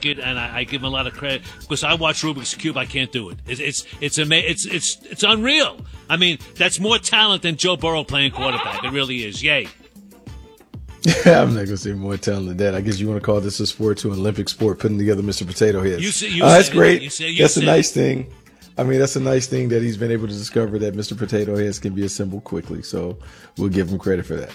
it, and I give him a lot of credit because I watch Rubik's Cube. I can't do it. It's unreal. I mean, that's more talent than Joe Burrow playing quarterback. It really is. Yay. I'm not going to say more talent than that. I guess you want to call this a sport to an Olympic sport, putting together Mr. Potato Head. That's great. That's a nice thing. I mean, that's a nice thing that he's been able to discover that Mr. Potato Heads can be assembled quickly. So we'll give him credit for that.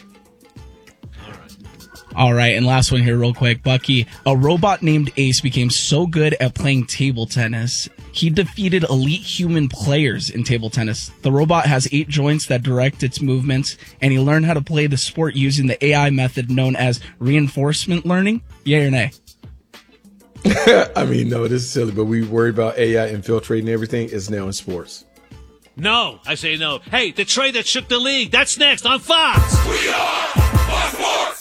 All right, and last one here real quick. Bucky, a robot named Ace became so good at playing table tennis, he defeated elite human players in table tennis. The robot has 8 joints that direct its movements, and he learned how to play the sport using the AI method known as reinforcement learning. Yay or nay? I mean, no, this is silly, but we worry about AI infiltrating everything. It's now in sports. No, I say no. Hey, the trade that shook the league, that's next on Fox. We are Fox Sports.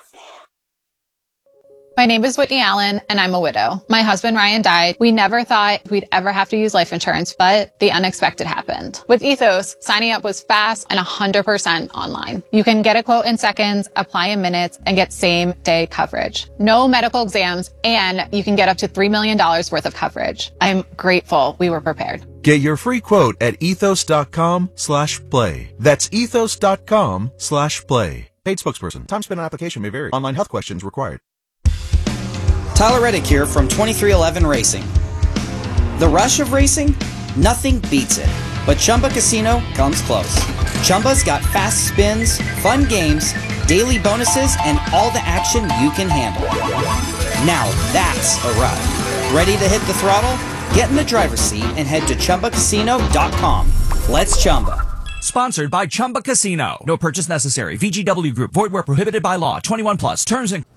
My name is Whitney Allen, and I'm a widow. My husband, Ryan, died. We never thought we'd ever have to use life insurance, but the unexpected happened. With Ethos, signing up was fast and 100% online. You can get a quote in seconds, apply in minutes, and get same-day coverage. No medical exams, and you can get up to $3 million worth of coverage. I'm grateful we were prepared. Get your free quote at ethos.com/play. That's ethos.com/play. Paid spokesperson. Time spent on application may vary. Online health questions required. Tyler Reddick here from 2311 Racing. The rush of racing? Nothing beats it. But Chumba Casino comes close. Chumba's got fast spins, fun games, daily bonuses, and all the action you can handle. Now that's a ride. Ready to hit the throttle? Get in the driver's seat and head to ChumbaCasino.com. Let's Chumba. Sponsored by Chumba Casino. No purchase necessary. VGW Group. Void where prohibited by law. 21 plus. Terms and...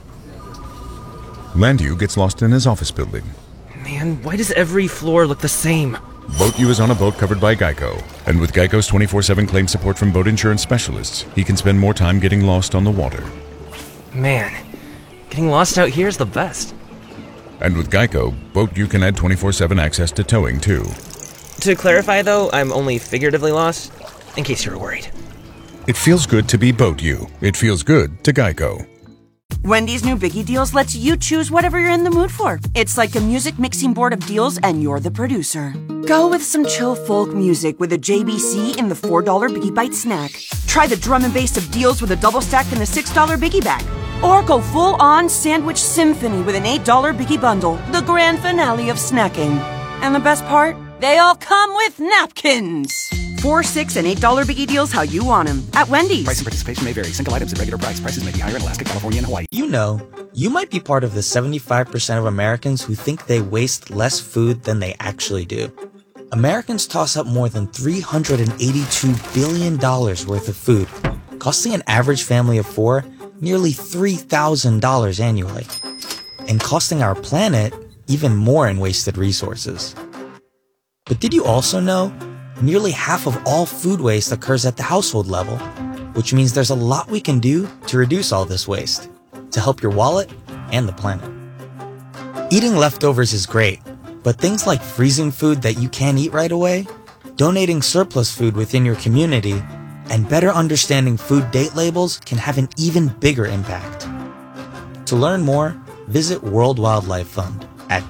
Landu gets lost in his office building. Man, why does every floor look the same? BoatU is on a boat covered by Geico. And with Geico's 24/7 claim support from boat insurance specialists, he can spend more time getting lost on the water. Man, getting lost out here is the best. And with Geico, BoatU can add 24/7 access to towing, too. To clarify, though, I'm only figuratively lost, in case you were worried. It feels good to be BoatU. It feels good to Geico. Wendy's new Biggie Deals lets you choose whatever you're in the mood for. It's like a music mixing board of deals, and you're the producer. Go with some chill folk music with a JBC in the $4 Biggie Bite snack. Try the drum and bass of deals with a double stack in the $6 Biggie Bag. Or go full-on sandwich symphony with an $8 Biggie Bundle, the grand finale of snacking. And the best part? They all come with napkins. $4, $6, and $8 Biggie Deals how you want them at Wendy's. Price and participation may vary. Single items at regular price. Prices may be higher in Alaska, California, and Hawaii. You know, you might be part of the 75% of Americans who think they waste less food than they actually do. Americans toss up more than $382 billion worth of food, costing an average family of 4 nearly $3,000 annually, and costing our planet even more in wasted resources. But did you also know nearly half of all food waste occurs at the household level, which means there's a lot we can do to reduce all this waste, to help your wallet and the planet. Eating leftovers is great, but things like freezing food that you can't eat right away, donating surplus food within your community, and better understanding food date labels can have an even bigger impact. To learn more, visit World Wildlife Fund at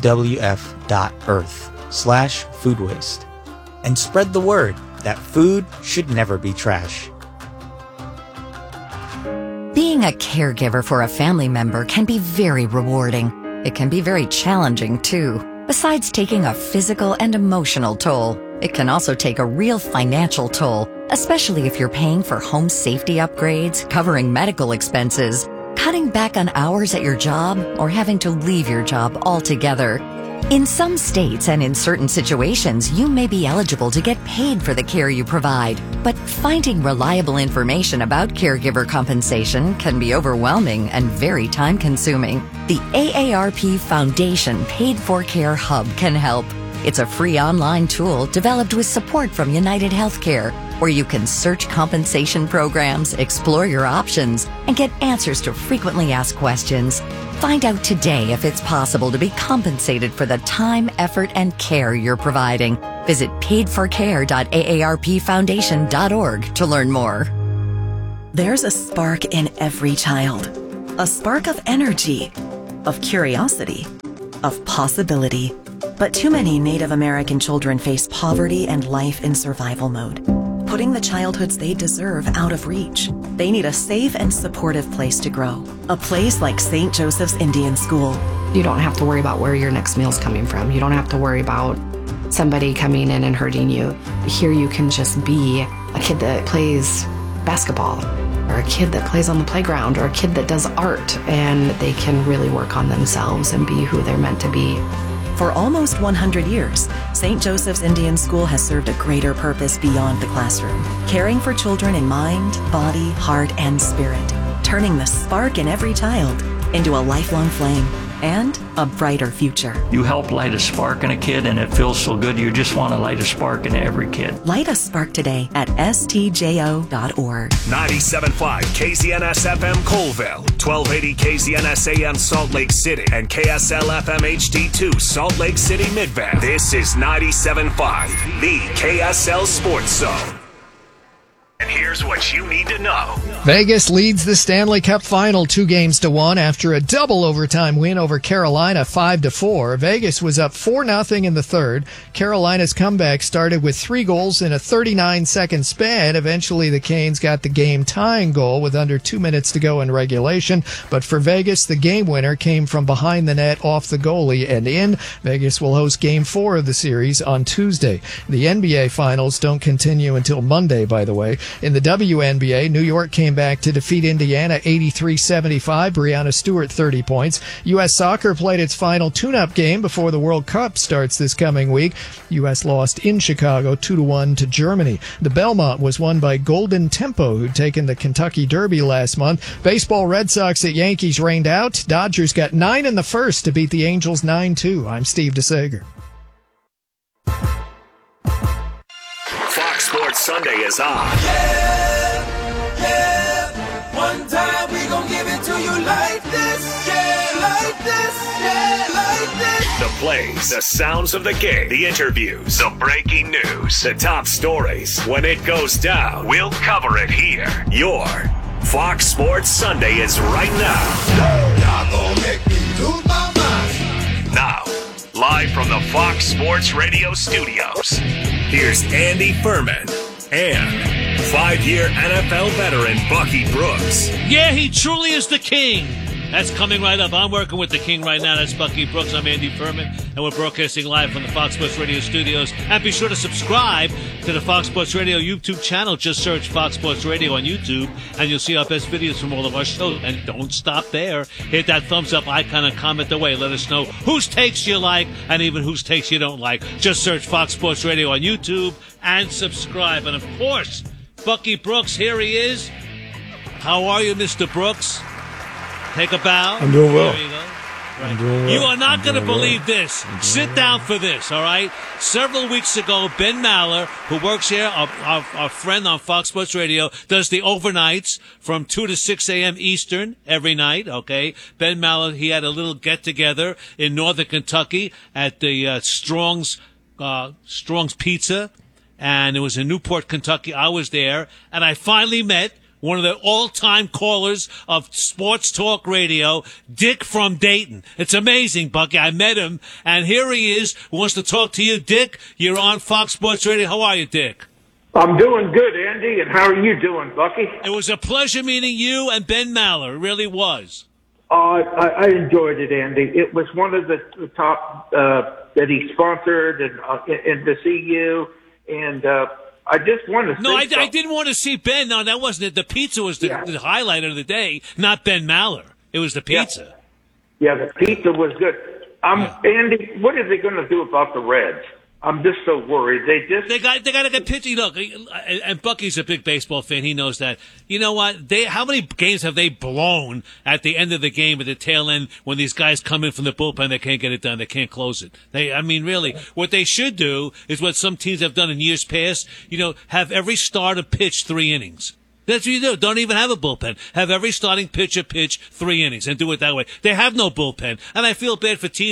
wwf.earth/food waste. And spread the word that food should never be trash. Being a caregiver for a family member can be very rewarding. It can be very challenging, too. Besides taking a physical and emotional toll, it can also take a real financial toll, especially if you're paying for home safety upgrades, covering medical expenses, cutting back on hours at your job, or having to leave your job altogether. In some states and in certain situations, you may be eligible to get paid for the care you provide, but finding reliable information about caregiver compensation can be overwhelming and very time-consuming. The AARP Foundation Paid for Care Hub can help. It's a free online tool developed with support from United Healthcare, where you can search compensation programs, explore your options, and get answers to frequently asked questions. Find out today if it's possible to be compensated for the time, effort, and care you're providing. Visit paidforcare.aarpfoundation.org to learn more. There's a spark in every child, a spark of energy, of curiosity, of possibility. But too many Native American children face poverty and life in survival mode, putting the childhoods they deserve out of reach. They need a safe and supportive place to grow. A place like St. Joseph's Indian School. You don't have to worry about where your next meal's coming from. You don't have to worry about somebody coming in and hurting you. Here you can just be a kid that plays basketball, or a kid that plays on the playground, or a kid that does art, and they can really work on themselves and be who they're meant to be. For almost 100 years, St. Joseph's Indian School has served a greater purpose beyond the classroom, caring for children in mind, body, heart, and spirit, turning the spark in every child into a lifelong flame and a brighter future. You help light a spark in a kid, and it feels so good. You just want to light a spark in every kid. Light a spark today at stjo.org. 97.5 KZNS FM Colville, 1280 KZNS AM Salt Lake City, and KSL FM HD2 Salt Lake City Midvale. This is 97.5, the KSL Sports Zone. And here's what you need to know. Vegas leads the Stanley Cup Final 2-1 after a double overtime win over Carolina 5-4. Vegas was up 4-0 in the third. Carolina's comeback started with 3 goals in a 39-second span. Eventually, the Canes got the game-tying goal with under 2 minutes to go in regulation. But for Vegas, the game winner came from behind the net off the goalie and in. Vegas will host Game 4 of the series on Tuesday. The NBA Finals don't continue until Monday, by the way. In the WNBA, New York came back to defeat Indiana 83-75. Breanna Stewart 30 points. U.S. Soccer played its final tune-up game before the World Cup starts this coming week. U.S. lost in Chicago 2-1 to Germany. The Belmont was won by Golden Tempo, who'd taken the Kentucky Derby last month. Baseball, Red Sox at Yankees rained out. Dodgers got 9 in the first to beat the Angels 9-2. I'm Steve DeSager. Sports Sunday is on. Yeah. One time we gon' give it to you like this. Yeah, like this. Yeah, like this. The plays, the sounds of the game, the interviews, the breaking news, the top stories. When it goes down, we'll cover it here. Your Fox Sports Sunday is right now. Y'all gon' make me lose my mind. Now, live from the Fox Sports Radio studios, here's Andy Furman and 5-year NFL veteran Bucky Brooks. Yeah, he truly is the king. That's coming right up. I'm working with the king right now. That's Bucky Brooks. I'm Andy Furman, and we're broadcasting live from the Fox Sports Radio studios. And be sure to subscribe to the Fox Sports Radio YouTube channel. Just search Fox Sports Radio on YouTube, and you'll see our best videos from all of our shows. And don't stop there. Hit that thumbs up icon and comment away. Let us know whose takes you like and even whose takes you don't like. Just search Fox Sports Radio on YouTube and subscribe. And, of course, Bucky Brooks, here he is. How are you, Mr. Brooks? Take a bow. I'm doing well. There you go. Right. I'm doing well. You are not going to believe this. Sit down for this, all right? Several weeks ago, Ben Maller, who works here, our friend on Fox Sports Radio, does the overnights from 2 to 6 a.m. Eastern every night, okay? Ben Maller, he had a little get-together in northern Kentucky at the Strong's Pizza, and it was in Newport, Kentucky. I was there, and I finally met one of the all-time callers of sports talk radio, Dick from Dayton. It's amazing, Bucky. I met him, and here he is, wants to talk to you. Dick, you're on Fox Sports Radio. How are you, Dick? I'm doing good, Andy, and how are you doing, Bucky? It was a pleasure meeting you and Ben Maller. It really was. I enjoyed it, Andy. It was one of the top that he sponsored, and to see you, and I just wanted to No, I didn't want to see Ben. No, that wasn't it. The pizza was the highlight of the day, not Ben Maller. It was the pizza. Yeah, the pizza was good. Andy, what are they going to do about the Reds? I'm just so worried. They got to get pitching. Look, and Bucky's a big baseball fan. He knows that. You know what? How many games have they blown at the end of the game, at the tail end, when these guys come in from the bullpen, they can't get it done, they can't close it. Really, what they should do is what some teams have done in years past. Have every starter pitch 3 innings. That's what you do. Don't even have a bullpen. Have every starting pitcher pitch 3 innings and do it that way. They have no bullpen, and I feel bad for Tito.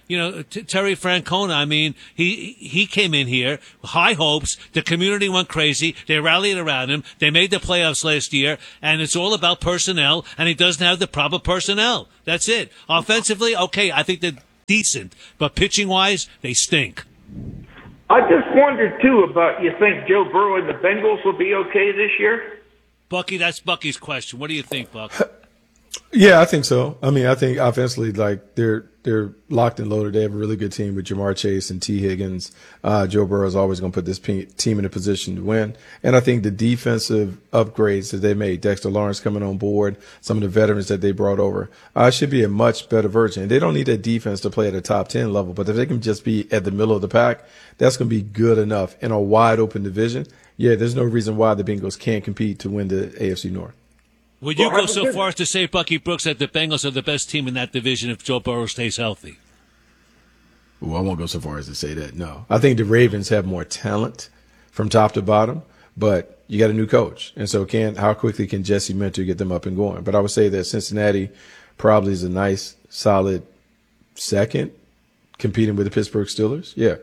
Terry Francona, I mean, he came in here, high hopes. The community went crazy. They rallied around him. They made the playoffs last year, and it's all about personnel, and he doesn't have the proper personnel. That's it. Offensively, okay, I think they're decent, but pitching-wise, they stink. I just wondered, too, about you think Joe Burrow and the Bengals will be okay this year? Bucky, that's Bucky's question. What do you think, Buck? Yeah, I think so. I mean, I think offensively, like they're locked and loaded. They have a really good team with Jamar Chase and T. Higgins. Joe Burrow is always going to put this team in a position to win. And I think the defensive upgrades that they made, Dexter Lawrence coming on board, some of the veterans that they brought over, should be a much better version. And they don't need that defense to play at a top 10 level, but if they can just be at the middle of the pack, that's going to be good enough in a wide open division. Yeah, there's no reason why the Bengals can't compete to win the AFC North. Would you go so far as to say, Bucky Brooks, that the Bengals are the best team in that division if Joe Burrow stays healthy? Well, I won't go so far as to say that, no. I think the Ravens have more talent from top to bottom, but you got a new coach. And so how quickly can Jesse Minter get them up and going? But I would say that Cincinnati probably is a nice, solid second, competing with the Pittsburgh Steelers. Yeah.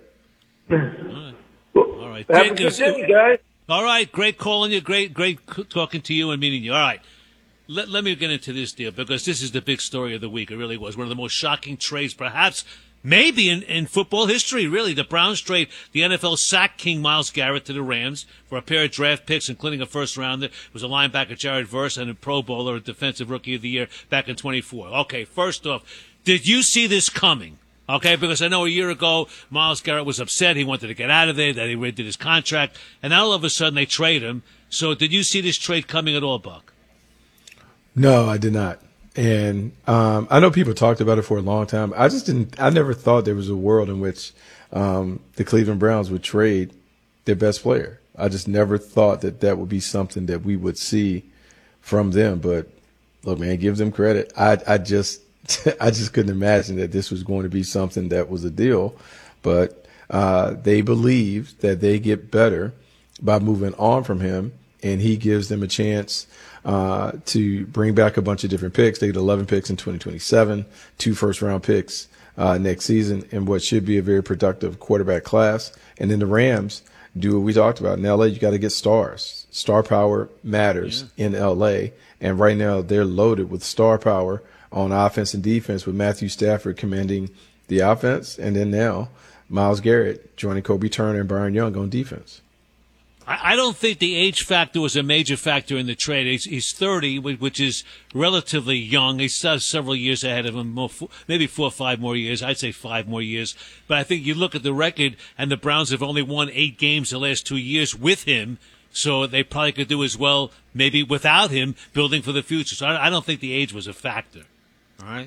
All right. Have a good day, guys. All right. Great calling you. Great talking to you and meeting you. All right. Let me get into this deal because this is the big story of the week. It really was one of the most shocking trades, perhaps, maybe in football history, really. The Browns trade the NFL sack king Myles Garrett to the Rams for a pair of draft picks, including a first-rounder. It was a linebacker, Jared Verse, and a Pro Bowler, a Defensive Rookie of the Year back in 24. Okay, first off, did you see this coming? Okay, because I know a year ago, Myles Garrett was upset. He wanted to get out of there, that he redid his contract, and now all of a sudden they trade him. So did you see this trade coming at all, Buck? No, I did not. And I know people talked about it for a long time. I never thought there was a world in which the Cleveland Browns would trade their best player. I just never thought that would be something that we would see from them. But look, man, give them credit. I just couldn't imagine that this was going to be something that was a deal. But they believe that they get better by moving on from him, and he gives them a chance to bring back a bunch of different picks. They get 11 picks in 2027, 2 first-round picks next season, and what should be a very productive quarterback class. And then the Rams do what we talked about. In L.A., you got to get stars. Star power matters in L.A., and right now they're loaded with star power on offense and defense with Matthew Stafford commanding the offense, and then now Myles Garrett joining Kobe Turner and Byron Young on defense. I don't think the age factor was a major factor in the trade. He's 30, which is relatively young. He's several years ahead of him, maybe 4 or 5 more years. I'd say 5 more years. But I think you look at the record, and the Browns have only won 8 games the last 2 years with him, so they probably could do as well maybe without him building for the future. So I don't think the age was a factor. All right?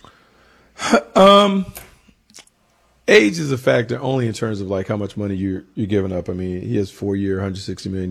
Age is a factor only in terms of like how much money you're giving up. I mean, he has 4-year, $160 million.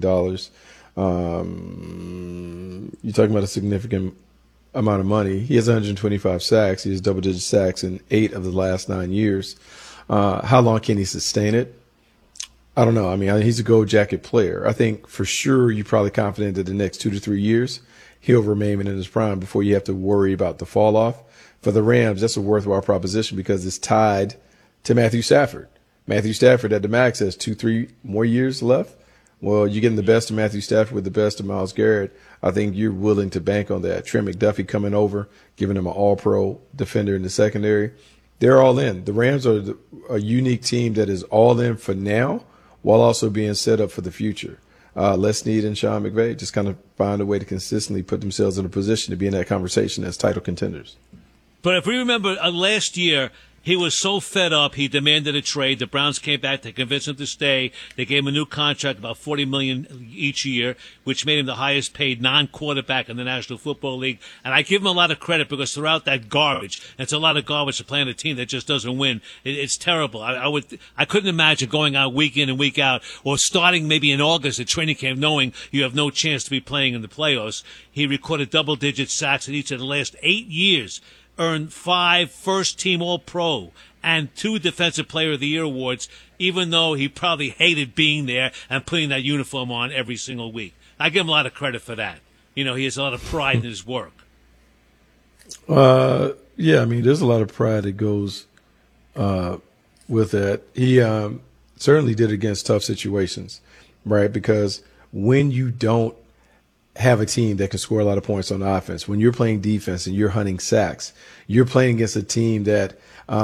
You're talking about a significant amount of money. He has 125 sacks. He has double-digit sacks in 8 of the last 9 years. How long can he sustain it? I don't know. I mean, he's a gold jacket player. I think for sure you're probably confident that the next 2 to 3 years he'll remain in his prime before you have to worry about the fall off. For the Rams, that's a worthwhile proposition because it's tied to Matthew Stafford. Matthew Stafford at the max has 2-3 more years left. Well, you're getting the best of Matthew Stafford with the best of Myles Garrett. I think you're willing to bank on that. Trent McDuffie coming over, giving him an all-pro defender in the secondary. They're all in. The Rams are a unique team that is all in for now while also being set up for the future. Les Snead and Sean McVay just kind of find a way to consistently put themselves in a position to be in that conversation as title contenders. But if we remember last year, he was so fed up, he demanded a trade. The Browns came back to convince him to stay. They gave him a new contract, about $40 million each year, which made him the highest paid non-quarterback in the National Football League. And I give him a lot of credit because throughout that garbage, and it's a lot of garbage to play on a team that just doesn't win. It's terrible. I couldn't imagine going out week in and week out, or starting maybe in August at training camp, knowing you have no chance to be playing in the playoffs. He recorded double-digit sacks in each of the last 8 years. Earned 5 first-team All-Pro and 2 Defensive Player of the Year awards, even though he probably hated being there and putting that uniform on every single week. I give him a lot of credit for that. You know, he has a lot of pride in his work. Yeah, I mean, there's a lot of pride that goes with that. He certainly did it against tough situations, right? Because when you don't have a team that can score a lot of points on offense, when you're playing defense and you're hunting sacks, you're playing against a team that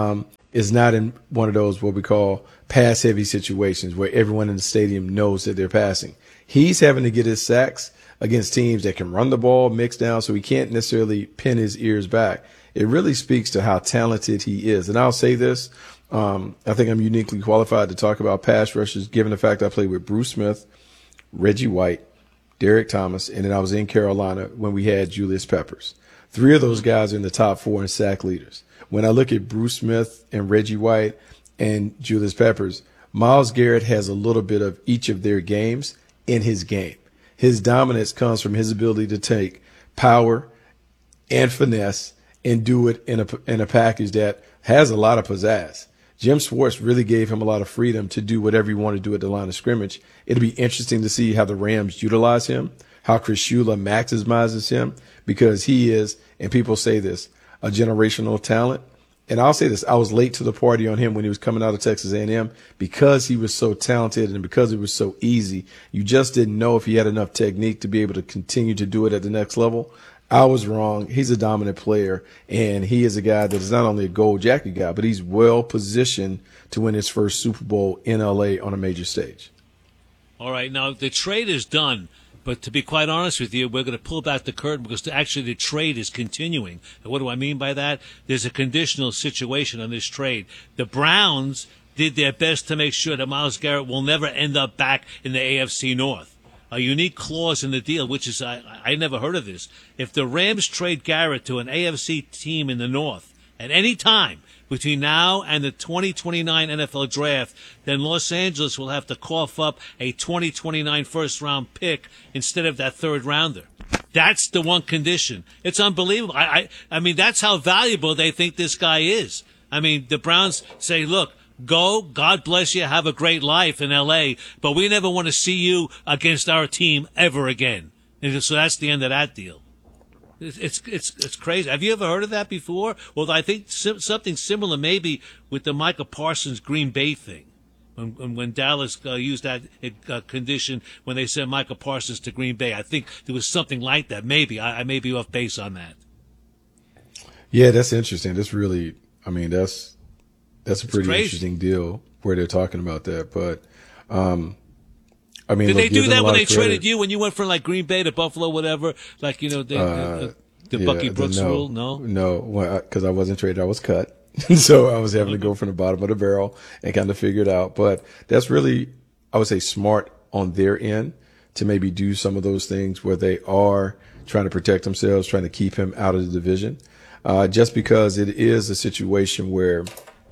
is not in one of those what we call pass-heavy situations where everyone in the stadium knows that they're passing. He's having to get his sacks against teams that can run the ball, mix down, so he can't necessarily pin his ears back. It really speaks to how talented he is. And I'll say this, I think I'm uniquely qualified to talk about pass rushers given the fact I played with Bruce Smith, Reggie White, Derek Thomas, and then I was in Carolina when we had Julius Peppers. 3 of those guys are in the top 4 in sack leaders. When I look at Bruce Smith and Reggie White and Julius Peppers, Myles Garrett has a little bit of each of their games in his game. His dominance comes from his ability to take power and finesse and do it in a package that has a lot of pizzazz. Jim Schwartz really gave him a lot of freedom to do whatever he wanted to do at the line of scrimmage. It'll be interesting to see how the Rams utilize him, how Chris Shula maximizes him, because he is, and people say this, a generational talent. And I'll say this, I was late to the party on him when he was coming out of Texas A&M because he was so talented and because it was so easy. You just didn't know if he had enough technique to be able to continue to do it at the next level. I was wrong. He's a dominant player, and he is a guy that is not only a gold jacket guy, but he's well positioned to win his first Super Bowl in L.A. on a major stage. All right, now the trade is done, but to be quite honest with you, we're going to pull back the curtain because actually the trade is continuing. And what do I mean by that? There's a conditional situation on this trade. The Browns did their best to make sure that Myles Garrett will never end up back in the AFC North. A unique clause in the deal, which is, I never heard of this. If the Rams trade Garrett to an AFC team in the North at any time between now and the 2029 NFL Draft, then Los Angeles will have to cough up a 2029 first-round pick instead of that third-rounder. That's the one condition. It's unbelievable. I mean, that's how valuable they think this guy is. I mean, the Browns say, look, go, God bless you, have a great life in L.A., but we never want to see you against our team ever again. And so that's the end of that deal. It's crazy. Have you ever heard of that before? Well, I think something similar maybe with the Micah Parsons Green Bay thing. When Dallas used that condition when they sent Micah Parsons to Green Bay. I think there was something like that. Maybe. I may be off base on that. Yeah, that's interesting. That's really, I mean, that's a pretty interesting deal where they're talking about that. But, I mean, did they do that when they traded you, when you went from like Green Bay to Buffalo, whatever? Like, you know, the Bucky Brooks rule? No, because I wasn't traded. I was cut. So I was having to go from the bottom of the barrel and kind of figure it out. But that's really, I would say, smart on their end to maybe do some of those things where they are trying to protect themselves, trying to keep him out of the division. Just because it is a situation where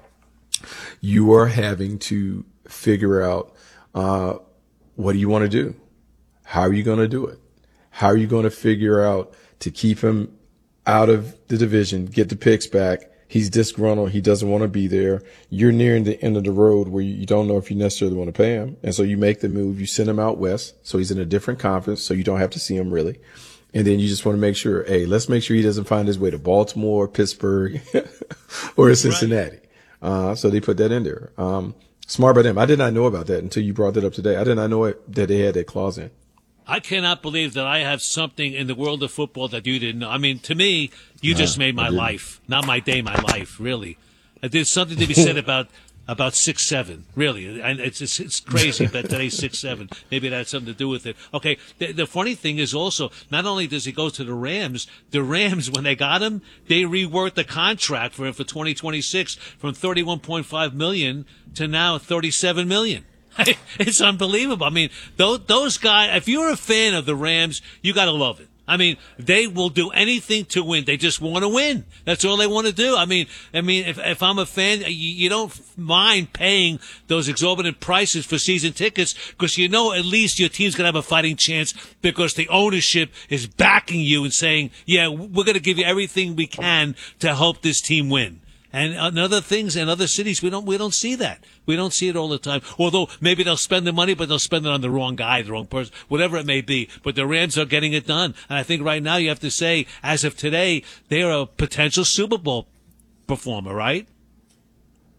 you are having to figure out what do you want to do? How are you going to do it? How are you going to figure out to keep him out of the division, get the picks back? He's disgruntled. He doesn't want to be there. You're nearing the end of the road where you don't know if you necessarily want to pay him. And so you make the move. You send him out west. So he's in a different conference. So you don't have to see him really. And then you just want to make sure, hey, let's make sure he doesn't find his way to Baltimore, Pittsburgh, or Cincinnati. Right. So they put that in there. Smart by them. I did not know about that until you brought that up today. I did not know that they had that clause in. I cannot believe that I have something in the world of football that you didn't know. I mean, to me, you just made my life. Not my day, my life, really. There's something to be said about 6'7", really. And it's crazy that today's 6'7". Maybe that had something to do with it. Okay, the funny thing is also, not only does he go to the Rams, when they got him, they reworked the contract for him for 2026 from $31.5 million to now $37 million. It's unbelievable. I mean, those guys, if you're a fan of the Rams, you got to love it. I mean, they will do anything to win. They just want to win. That's all they want to do. I mean, if I'm a fan, you don't mind paying those exorbitant prices for season tickets because you know at least your team's going to have a fighting chance because the ownership is backing you and saying, yeah, we're going to give you everything we can to help this team win. And in other things in other cities, we don't see that. We don't see it all the time. Although maybe they'll spend the money, but they'll spend it on the wrong guy, the wrong person, whatever it may be. But the Rams are getting it done. And I think right now you have to say, as of today, they are a potential Super Bowl performer, right?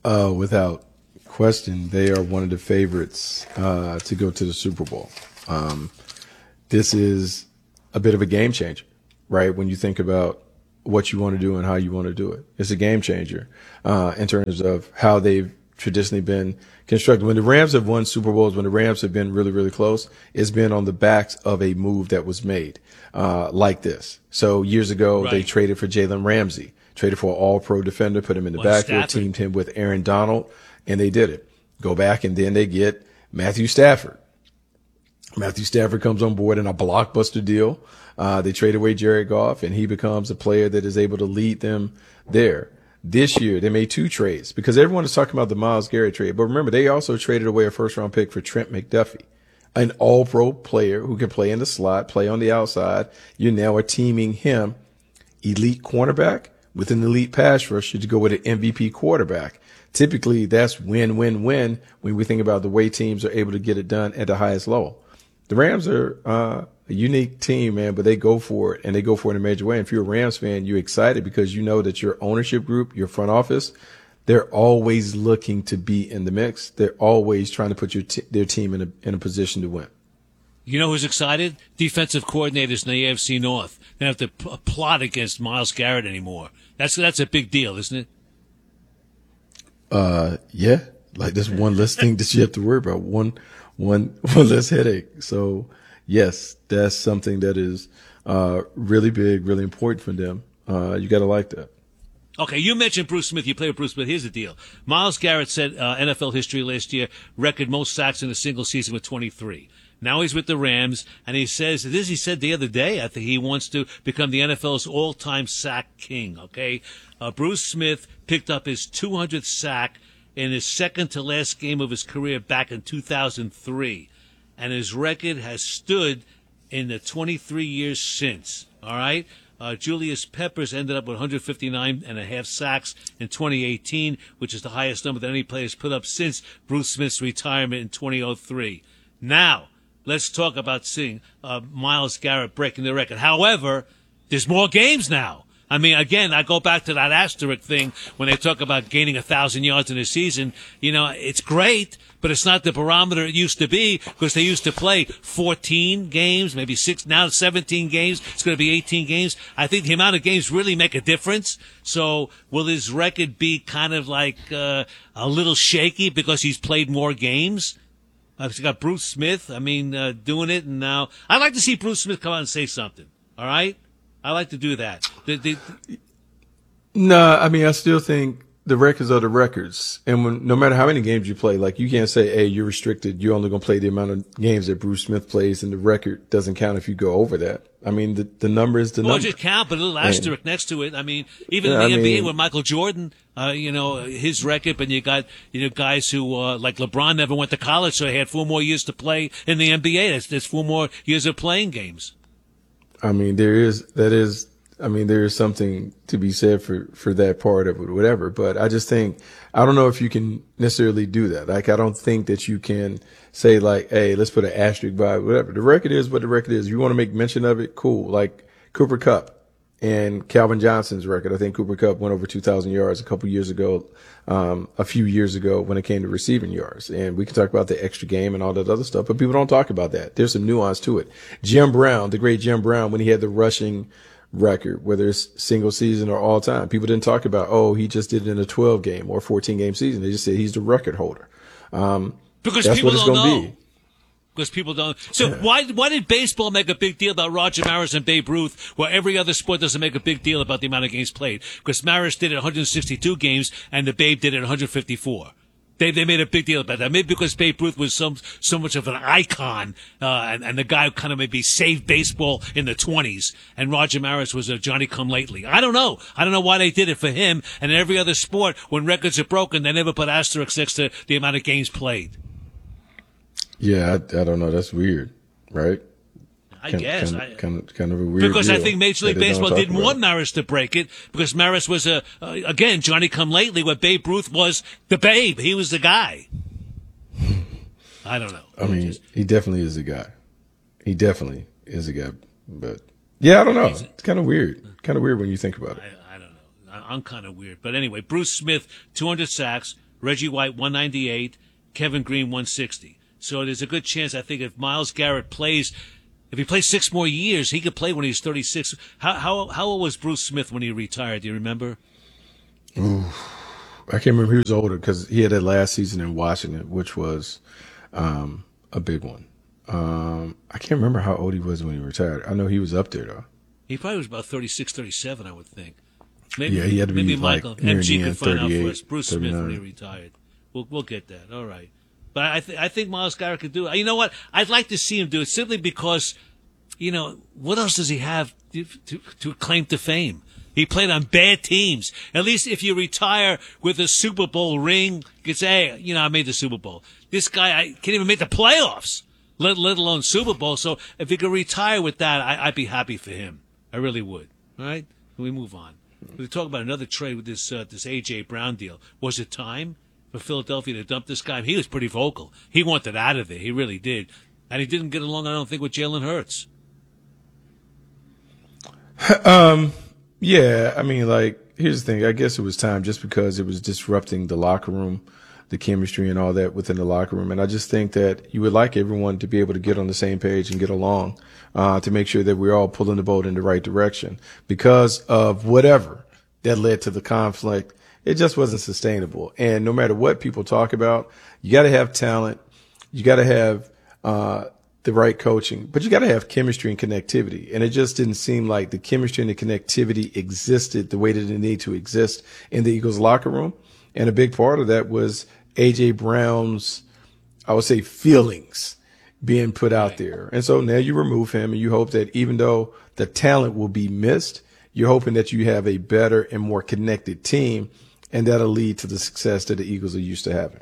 Without question, they are one of the favorites to go to the Super Bowl. This is a bit of a game changer, right? When you think about what you want to do and how you want to do it, it's a game changer in terms of how they've traditionally been constructed. When the Rams have won Super Bowls, when the Rams have been really, really close, it's been on the backs of a move that was made like this. So years ago, they traded for Jalen Ramsey, traded for an all-pro defender, put him in the backfield, teamed him with Aaron Donald, and they did it. Go back, and then they get Matthew Stafford. Matthew Stafford comes on board in a blockbuster deal. They trade away Jared Goff, and he becomes a player that is able to lead them there. This year, they made 2 trades because everyone is talking about the Myles Garrett trade. But remember, they also traded away a first-round pick for Trent McDuffie, an all-pro player who can play in the slot, play on the outside. You now are teaming him, elite cornerback, with an elite pass rusher to go with an MVP quarterback. Typically, that's win-win-win when we think about the way teams are able to get it done at the highest level. The Rams are a unique team, man, but they go for it, and they go for it in a major way. And if you're a Rams fan, you're excited because you know that your ownership group, your front office, they're always looking to be in the mix. They're always trying to put their team in a position to win. You know who's excited? Defensive coordinators in the AFC North. They don't have to plot against Myles Garrett anymore. That's a big deal, isn't it? Yeah. Like there's one less thing that you have to worry about. One less headache. So yes, that's something that is really big, really important for them. You got to like that. Okay, you mentioned Bruce Smith. You played with Bruce Smith. Here's the deal. Myles Garrett set NFL history last year, record most sacks in a single season with 23. Now he's with the Rams, and he says, this he said the other day, I think he wants to become the NFL's all-time sack king, okay? Bruce Smith picked up his 200th sack in his second-to-last game of his career back in 2003, and his record has stood in the 23 years since, all right? Julius Peppers ended up with 159 and a half sacks in 2018, which is the highest number that any player has put up since Bruce Smith's retirement in 2003. Now, let's talk about seeing Myles Garrett breaking the record. However, there's more games now. I mean, again, I go back to that asterisk thing when they talk about gaining 1,000 yards in a season. You know, it's great, but it's not the barometer it used to be because they used to play 14 games, maybe 6, now 17 games. It's going to be 18 games. I think the amount of games really make a difference. So will his record be kind of like a little shaky because he's played more games? I've got Bruce Smith, doing it, and now I'd like to see Bruce Smith come out and say something, all right? I like to do that. No, I still think the records are the records. And no matter how many games you play, like you can't say, hey, you're restricted. You're only going to play the amount of games that Bruce Smith plays, and the record doesn't count if you go over that. The number is the number. Well, just count, but a little asterisk next to it. Even in the NBA with Michael Jordan, his record, but you got, guys who, like LeBron never went to college, so he had 4 more years to play in the NBA. There's 4 more years of playing games. There is something to be said for that part of it, whatever. But I just think, I don't know if you can necessarily do that. Like, I don't think that you can say like, hey, let's put an asterisk by whatever. The record is what the record is. If you want to make mention of it, cool. Like Cooper Kupp and Calvin Johnson's record. I think Cooper Kupp went over 2,000 yards a few years ago when it came to receiving yards. And we can talk about the extra game and all that other stuff, but people don't talk about that. There's some nuance to it. Jim Brown, the great Jim Brown, when he had the rushing record, whether it's single season or all time, people didn't talk about, he just did it in a 12 game or 14 game season. They just said he's the record holder. Because that's people what it's don't going know. to be. Because people don't. So why did baseball make a big deal about Roger Maris and Babe Ruth, where every other sport doesn't make a big deal about the amount of games played? Because Maris did it 162 games and the Babe did it 154. They made a big deal about that. Maybe because Babe Ruth was so much of an icon, and the guy who kind of maybe saved baseball in the 20s, and Roger Maris was a Johnny-come-lately. I don't know. I don't know why they did it for him. And in every other sport, when records are broken, they never put asterisks next to the amount of games played. Yeah, I don't know. That's weird, right? I guess. Kind of a weird because deal I think Major League Baseball didn't want Maris to break it because Maris was again, Johnny-come-lately, where Babe Ruth was the Babe. He was the guy. I don't know. He definitely is a guy. He definitely is a guy. But, yeah, I don't know. It's kind of weird. Kind of weird when you think about it. I don't know. I'm kind of weird. But anyway, Bruce Smith, 200 sacks, Reggie White 198, Kevin Green 160. So there's a good chance, I think, if Myles Garrett plays, if he plays 6 more years, he could play when he's 36. How old was Bruce Smith when he retired? Do you remember? Ooh, I can't remember. He was older because he had that last season in Washington, which was a big one. I can't remember how old he was when he retired. I know he was up there, though. He probably was about 36, 37, I would think. Maybe, yeah, he had to be maybe Michael like near MG the could find out for 38, us. Bruce 39. Smith when he retired. We'll get that. All right. But I think Myles Garrett could do it. You know what? I'd like to see him do it simply because, you know, what else does he have to claim to fame? He played on bad teams. At least if you retire with a Super Bowl ring, you can say, hey, you know, I made the Super Bowl. This guy, I can't even make the playoffs, let alone Super Bowl. So if he could retire with that, I'd be happy for him. I really would. All right? We move on. We talk about another trade with this A.J. Brown deal. Was it time for Philadelphia to dump this guy? He was pretty vocal. He wanted out of there. He really did. And he didn't get along, I don't think, with Jalen Hurts. Yeah, I mean, like, here's the thing. I guess it was time just because it was disrupting the locker room, the chemistry and all that within the locker room. And I just think that you would like everyone to be able to get on the same page and get along to make sure that we're all pulling the boat in the right direction. Because of whatever that led to the conflict, it just wasn't sustainable. And no matter what people talk about, you got to have talent. You got to have the right coaching, but you got to have chemistry and connectivity. And it just didn't seem like the chemistry and the connectivity existed the way that it needed to exist in the Eagles locker room. And a big part of that was A.J. Brown's, I would say, feelings being put out there. And so now you remove him and you hope that even though the talent will be missed, you're hoping that you have a better and more connected team, and that'll lead to the success that the Eagles are used to having.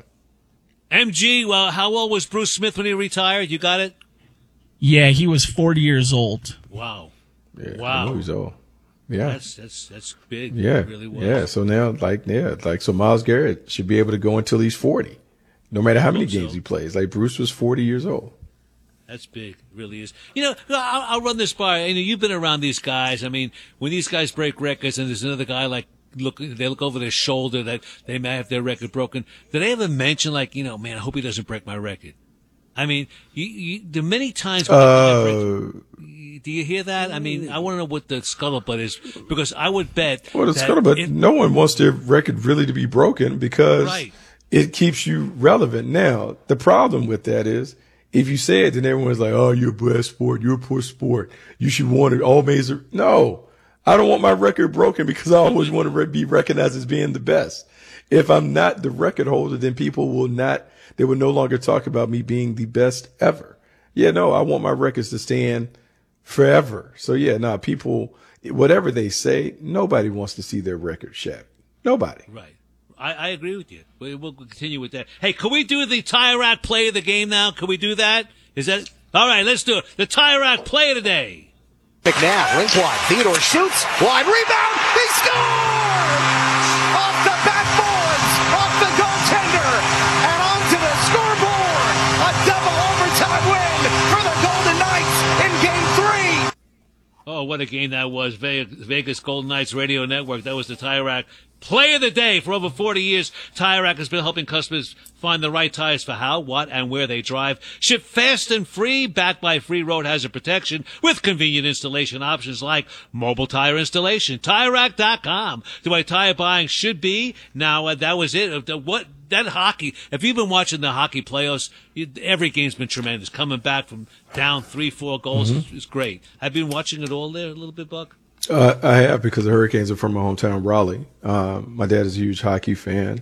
MG, well, how old was Bruce Smith when he retired? You got it? Yeah, he was 40 years old. Wow. Yeah, wow. I know he's old. Yeah. That's big. Yeah. It really was. Yeah. So now, so Myles Garrett should be able to go until he's 40, no matter how many games he plays. Like Bruce was 40 years old. That's big. It really is. You know, I'll run this by. You know, you've been around these guys. I mean, when these guys break records and there's another guy like, they look over their shoulder that they may have their record broken. Do they ever mention like, you know, man, I hope he doesn't break my record? I mean, the many times. Do you hear that? I mean, I want to know what the scuttlebutt is because I would bet. Well, the scuttlebutt, no one wants their record really to be broken because it keeps you relevant. Now, the problem with that is if you say it, then everyone's like, oh, you're a bad sport. You're a poor sport. You should want it all major. No, I don't want my record broken because I always want to be recognized as being the best. If I'm not the record holder, then people will not. They will no longer talk about me being the best ever. Yeah, no, I want my records to stand forever. So yeah, people, whatever they say, nobody wants to see their record shattered. Nobody. Right. I agree with you. We'll continue with that. Hey, can we do the Tire Rack play of the game now? Can we do that? Is that all right? Let's do it. The Tire Rack play of the day. McNabb, link wide. Theodore shoots. Wide rebound. He scores! Off the backboards. Off the goaltender. And onto the scoreboard. A double overtime win for the Golden Knights in Game 3. Oh, what a game that was. Vegas Golden Knights Radio Network. That was the Tire Rack play of the day. For over 40 years, Tire Rack has been helping customers find the right tires for how, what, and where they drive. Ship fast and free, backed by free road hazard protection with convenient installation options like mobile tire installation. TireRack.com. The way tire buying should be. Now, that was it. That hockey, if you've been watching the hockey playoffs, every game's been tremendous. Coming back from down 3-4 goals is great. Have you been watching it all there a little bit, Buck? I have, because the Hurricanes are from my hometown, Raleigh. My dad is a huge hockey fan.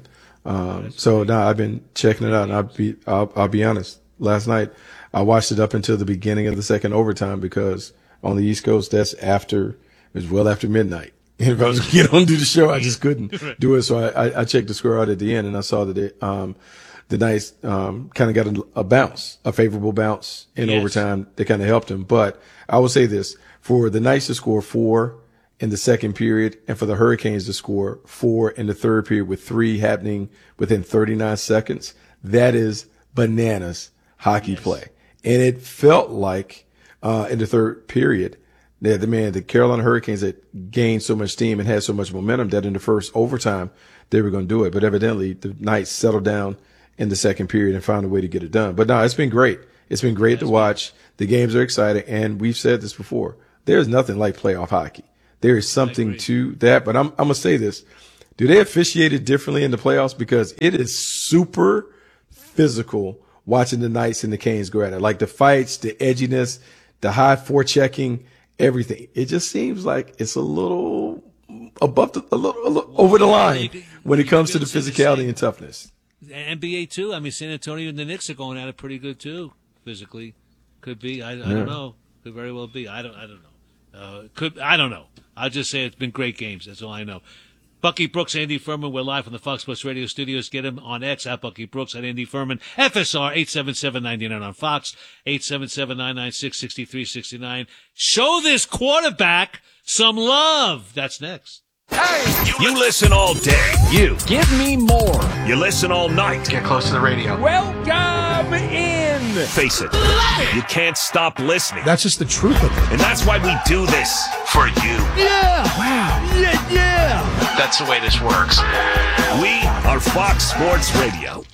So now I've been checking it out, and I'll be honest. Last night I watched it up until the beginning of the second overtime because on the East Coast, it was well after midnight. And if I was going to get on and do the show, I just couldn't do it. So I checked the score out at the end, and I saw that the Knights kind of got a favorable bounce in overtime that kind of helped them. But I will say this. For the Knights to score 4 in the second period and for the Hurricanes to score 4 in the third period with 3 happening within 39 seconds, that is bananas hockey play. And it felt like in the third period that the Carolina Hurricanes had gained so much steam and had so much momentum that in the first overtime they were going to do it. But evidently, the Knights settled down in the second period and found a way to get it done. But no, it's been great. It's been great to watch. The games are exciting, and we've said this before. There's nothing like playoff hockey. There is something to that. But I'm going to say this. Do they officiate it differently in the playoffs? Because it is super physical watching the Knights and the Canes go at it. Like the fights, the edginess, the high forechecking, everything. It just seems like it's a little above a little over the line when it comes to the physicality and toughness. NBA too. I mean, San Antonio and the Knicks are going at it pretty good too, physically. Could be. I don't know. Could very well be. I don't know. I don't know. I'll just say it's been great games. That's all I know. Bucky Brooks, Andy Furman. We're live from the Fox Sports Radio studios. Get him on X at Bucky Brooks, at Andy Furman. FSR 877-99 on Fox, 877-996-6369. Show this quarterback some love. That's next. Hey! You listen all day. You. Give me more. You listen all night. Get close to the radio. Welcome in. Face it. You can't stop listening. That's just the truth of it. And that's why we do this. For you. Yeah. Wow. Yeah. That's the way this works. We are Fox Sports Radio.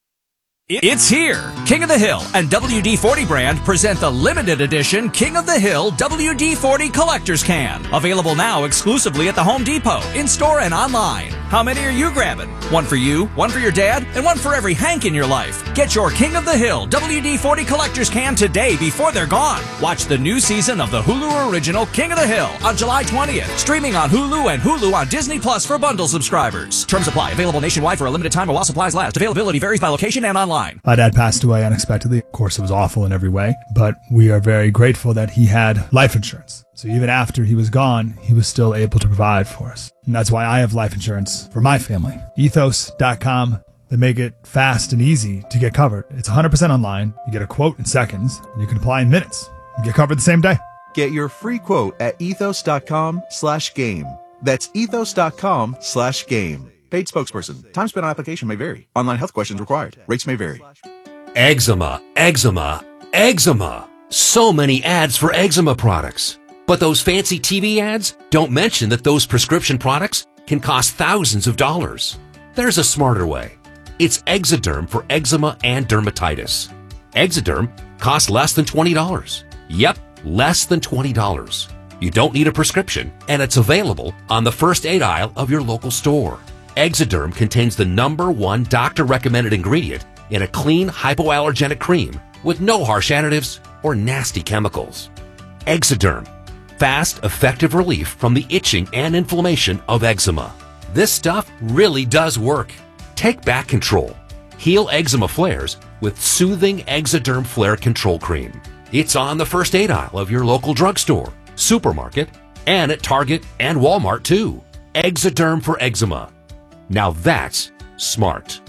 It's here. King of the Hill and WD-40 brand present the limited edition King of the Hill WD-40 Collector's Can. Available now exclusively at the Home Depot, in-store and online. How many are you grabbing? One for you, one for your dad, and one for every Hank in your life. Get your King of the Hill WD-40 Collector's Can today before they're gone. Watch the new season of the Hulu original King of the Hill on July 20th. Streaming on Hulu and Hulu on Disney Plus for bundle subscribers. Terms apply. Available nationwide for a limited time while supplies last. Availability varies by location and online. My dad passed away unexpectedly. Of course, it was awful in every way, but we are very grateful that he had life insurance. So even after he was gone, he was still able to provide for us. And that's why I have life insurance for my family. Ethos.com. They make it fast and easy to get covered. It's 100% online. You get a quote in seconds, and you can apply in minutes. You get covered the same day. Get your free quote at ethos.com/game. That's ethos.com/game. Paid spokesperson. Time spent on application may vary. Online health questions required. Rates may vary. Eczema, eczema, eczema. So many ads for eczema products. But those fancy TV ads don't mention that those prescription products can cost thousands of dollars. There's a smarter way. It's Exoderm for eczema and dermatitis. Exoderm costs less than $20. Yep, less than $20. You don't need a prescription, and it's available on the first aid aisle of your local store. Exoderm contains the #1 doctor-recommended ingredient in a clean, hypoallergenic cream with no harsh additives or nasty chemicals. Exoderm. Fast, effective relief from the itching and inflammation of eczema. This stuff really does work. Take back control. Heal eczema flares with soothing Exoderm Flare Control Cream. It's on the first aid aisle of your local drugstore, supermarket, and at Target and Walmart too. Exoderm for eczema. Now that's smart.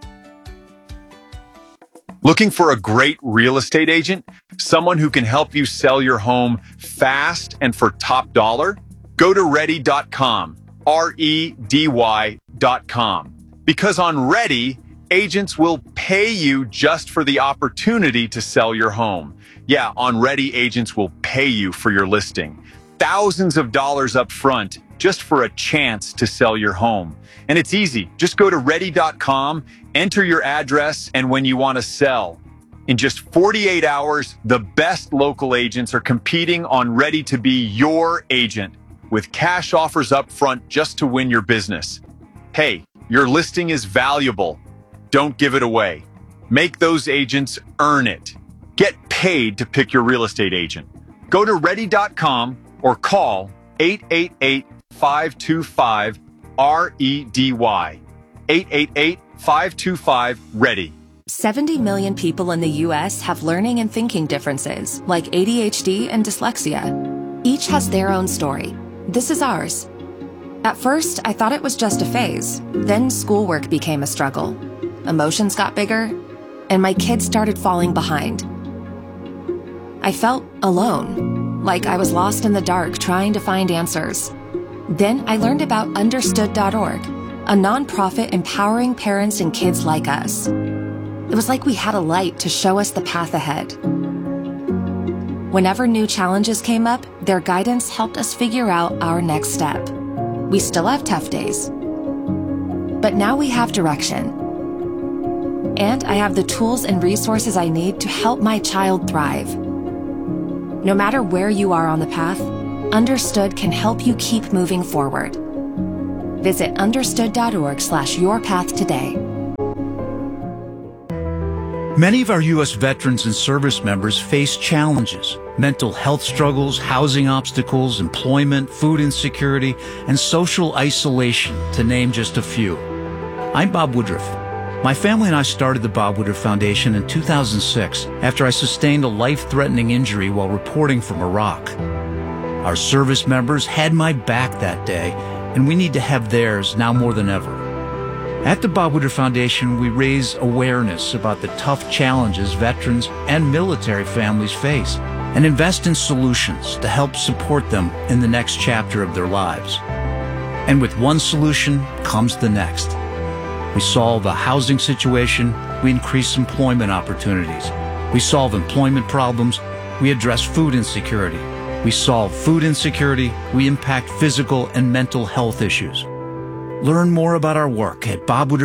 Looking for a great real estate agent? Someone who can help you sell your home fast and for top dollar? Go to Ready.com, REDY.com. Because on Ready, agents will pay you just for the opportunity to sell your home. Yeah, on Ready, agents will pay you for your listing. Thousands of dollars up front just for a chance to sell your home. And it's easy. Just go to Ready.com, enter your address, and when you want to sell. In just 48 hours, the best local agents are competing on Ready to be your agent with cash offers up front just to win your business. Hey, your listing is valuable. Don't give it away. Make those agents earn it. Get paid to pick your real estate agent. Go to Ready.com or call 888-525-REDY. 888-525-READY. 70 million people in the U.S. have learning and thinking differences, like ADHD and dyslexia. Each has their own story. This is ours. At first, I thought it was just a phase. Then schoolwork became a struggle. Emotions got bigger, and my kids started falling behind. I felt alone, like I was lost in the dark trying to find answers. Then I learned about Understood.org, a nonprofit empowering parents and kids like us. It was like we had a light to show us the path ahead. Whenever new challenges came up, their guidance helped us figure out our next step. We still have tough days, But now we have direction. And I have the tools and resources I need to help my child thrive. No matter where you are on the path, Understood can help you keep moving forward. Visit understood.org/yourpath today. Many of our U.S. veterans and service members face challenges: mental health struggles, housing obstacles, employment, food insecurity, and social isolation, to name just a few. I'm Bob Woodruff. My family and I started the Bob Woodruff Foundation in 2006 after I sustained a life-threatening injury while reporting from Iraq. Our service members had my back that day, and we need to have theirs now more than ever. At the Bob Woodruff Foundation, we raise awareness about the tough challenges veterans and military families face and invest in solutions to help support them in the next chapter of their lives. And with one solution comes the next. We solve a housing situation, we increase employment opportunities. We solve employment problems, we address food insecurity. We solve food insecurity, we impact physical and mental health issues. Learn more about our work at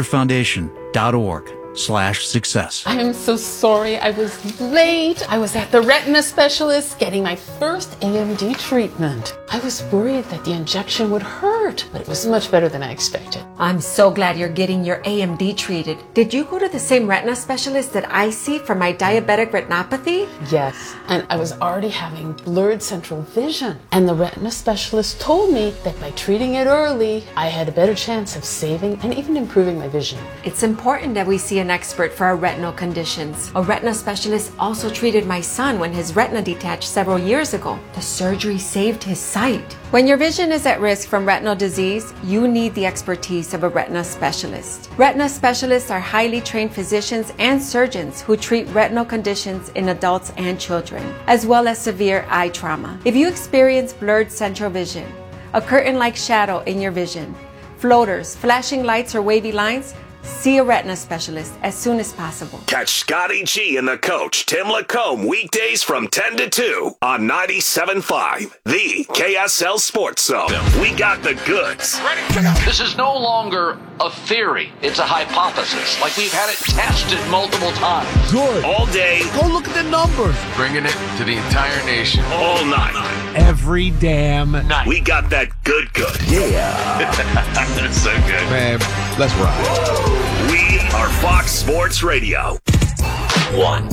bobwoodrufffoundation.org/success. I am so sorry I was late. I was at the retina specialist getting my first AMD treatment. I was worried that the injection would hurt, but it was much better than I expected. I'm so glad you're getting your AMD treated. Did you go to the same retina specialist that I see for my diabetic retinopathy? Yes, and I was already having blurred central vision. And the retina specialist told me that by treating it early, I had a better chance of saving and even improving my vision. It's important that we see an expert for our retinal conditions. A retina specialist also treated my son when his retina detached several years ago. The surgery saved his sight. When your vision is at risk from retinal disease, you need the expertise of a retina specialist. Retina specialists are highly trained physicians and surgeons who treat retinal conditions in adults and children, as well as severe eye trauma. If you experience blurred central vision, a curtain-like shadow in your vision, floaters, flashing lights, or wavy lines, see a retina specialist as soon as possible. Catch Scotty G and the coach, Tim Lacombe, weekdays from 10 to 2 on 97.5, the KSL Sports Zone. We got the goods. This is no longer a theory. It's a hypothesis. Like we've had it tested multiple times. Good. All day. Go look at the numbers. Bringing it to the entire nation. All night. Every damn night. We got that good. Yeah. That's so good. Man, let's rock. We are Fox Sports Radio. 1.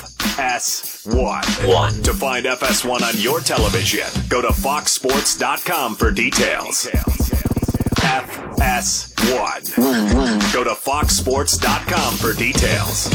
FS1. To find FS1 on your television, go to foxsports.com for details. FS1. Go to foxsports.com for details.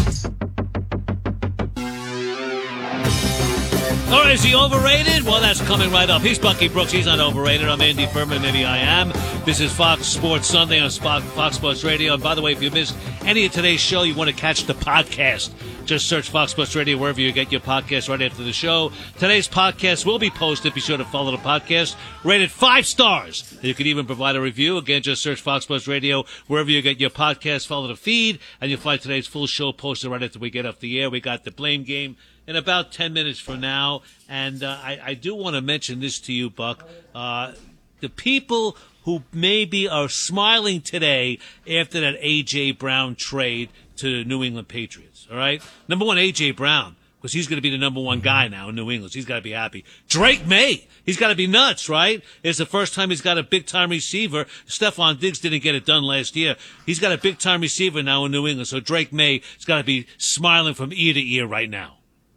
All right, is he overrated? Well, that's coming right up. He's Bucky Brooks. He's not overrated. I'm Andy Furman. Maybe I am. This is Fox Sports Sunday on Fox Sports Radio. And by the way, if you missed any of today's show, you want to catch the podcast, just search Fox Sports Radio wherever you get your podcast right after the show. Today's podcast will be posted. Be sure to follow the podcast. Rated 5 stars. You can even provide a review. Again, just search Fox Sports Radio wherever you get your podcast. Follow the feed, and you'll find today's full show posted right after we get off the air. We got the Blame Game in about 10 minutes from now. And I do want to mention this to you, Buck. The people who maybe are smiling today after that A.J. Brown trade to the New England Patriots, all right? Number one, A.J. Brown, because he's going to be the number one guy now in New England. So he's got to be happy. Drake May, he's got to be nuts, right? It's the first time he's got a big-time receiver. Stephon Diggs didn't get it done last year. He's got a big-time receiver now in New England. So Drake May has got to be smiling from ear to ear right now.